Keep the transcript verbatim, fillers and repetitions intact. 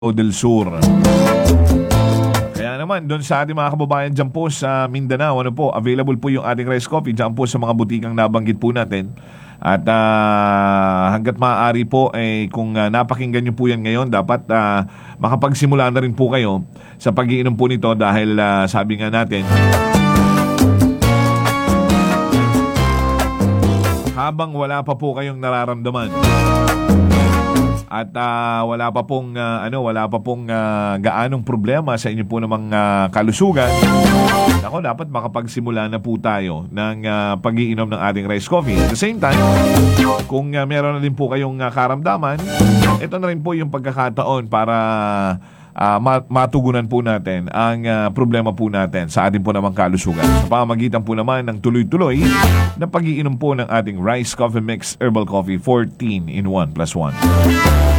del Sur. Kaya naman, doon sa ating mga kababayan dyan po sa Mindanao, ano po, available po yung ating rice coffee dyan po sa mga butikang nabanggit po natin. At uh, hanggat maaari po, eh, kung uh, napakinggan nyo po yan ngayon, dapat uh, makapagsimula na rin po kayo sa pag-iinom po nito dahil uh, sabi nga natin, habang wala pa po kayong nararamdaman at uh, wala pa pong uh, ano wala pa pong uh, gaanong problema sa inyo po namang uh, kalusugan, ako dapat makapagsimula na po tayo ng uh, pag-iinom ng ating rice coffee. At the same time, kung uh, meron na din po kayong uh, karamdaman, ito na rin po yung pagkakataon para uh, matugunan po natin ang uh, problema po natin sa ating po namang kalusugan. Sa pamamagitan po naman ng tuloy-tuloy na pag-iinom po ng ating Rice Coffee Mix Herbal Coffee fourteen in one plus one.